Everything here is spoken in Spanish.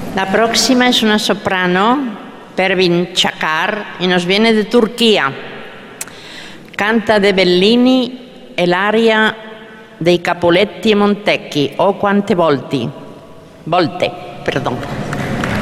La próxima es una soprano, Pervin Çakar, y nos viene de Turquía. Canta de Bellini el aria dei Capuletti e Montecchi, O quante volte, perdón.